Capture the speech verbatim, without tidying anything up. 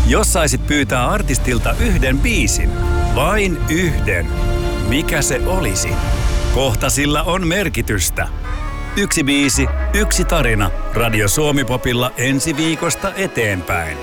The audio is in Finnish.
Jos saisit pyytää artistilta yhden biisin, vain yhden, mikä se olisi? Kohta sillä on merkitystä. Yksi biisi, yksi tarina. Radio Suomi Popilla ensi viikosta eteenpäin.